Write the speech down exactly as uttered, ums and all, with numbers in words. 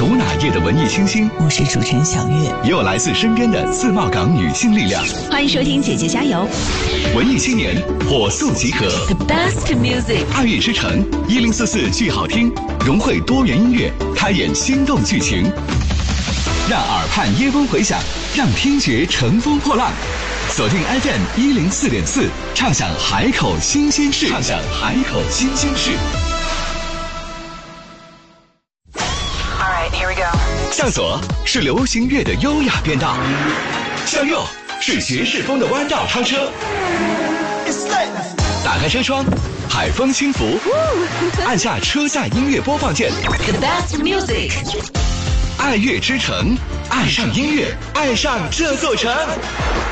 读哪页的文艺清新， 我是主持人小月， 也有来自身边的自贸港女性力量。 欢迎收听姐姐加油， 文艺青年火速集合 The best music， 爱乐之城一零四四剧好听，融汇多元音乐，开演心动剧情，让耳畔耶风回响，让听觉乘风破浪。锁定 F M 一零四点四，畅享海口新鲜事，畅享海口新鲜事。向左是流行乐的优雅变道，向右是爵士风的弯道超车。打开车窗，海风轻拂，按下车载音乐播放键。 The best music， 爱乐之城，爱上音乐，爱上这座城。